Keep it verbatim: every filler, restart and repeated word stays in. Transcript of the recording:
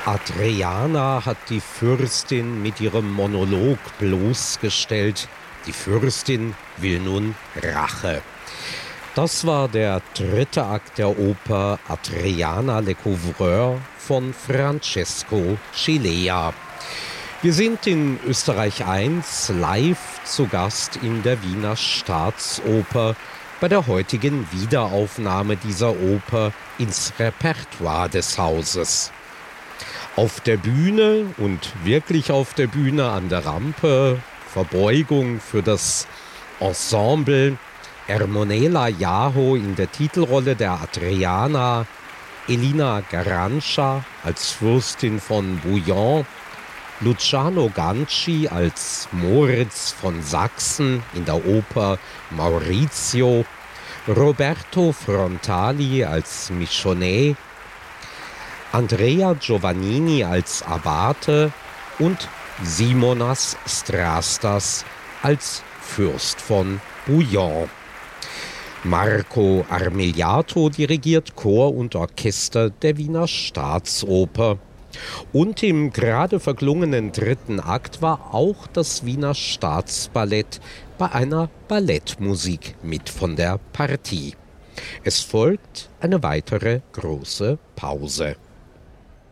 Adriana hat die Fürstin mit ihrem Monolog bloßgestellt. Die Fürstin will nun Rache. Das war der dritte Akt der Oper Adriana Lecouvreur von Francesco Cilea. Wir sind in Österreich eins live zu Gast in der Wiener Staatsoper bei der heutigen Wiederaufnahme dieser Oper ins Repertoire des Hauses. Auf der Bühne und wirklich auf der Bühne an der Rampe, Verbeugung für das Ensemble, Ermonela Jaho in der Titelrolle der Adriana, Elina Garanscha als Fürstin von Bouillon, Luciano Ganci als Moritz von Sachsen in der Oper Maurizio, Roberto Frontali als Michonnet, Andrea Giovannini als Abate und Simonas Strastas als Fürst von Bouillon. Marco Armigliato dirigiert Chor und Orchester der Wiener Staatsoper. Und im gerade verklungenen dritten Akt war auch das Wiener Staatsballett bei einer Ballettmusik mit von der Partie. Es folgt eine weitere große Pause.